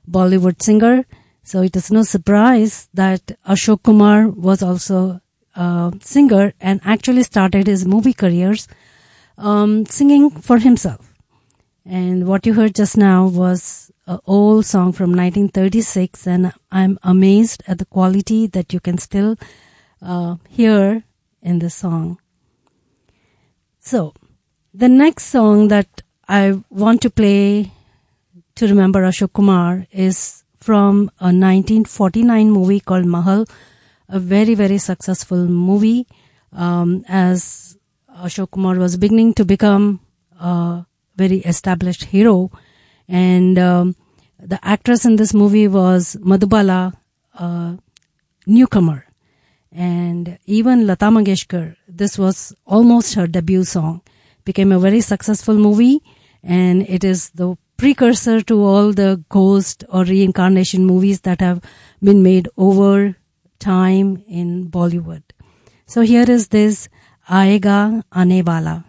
Bollywood singer. So it is no surprise that Ashok Kumar was also a singer and actually started his movie careers singing for himself. And what you heard just now was an old song from 1936, and I'm amazed at the quality that you can still hear in this song. So, the next song that I want to play to remember Ashok Kumar is from a 1949 movie called Mahal, a very, very successful movie as Ashok Kumar was beginning to become a very established hero. And the actress in this movie was Madhubala, a newcomer. And even Lata Mangeshkar, this was almost her debut song, became a very successful movie, and it is the precursor to all the ghost or reincarnation movies that have been made over time in Bollywood. So here is this Aayega Aane Wala.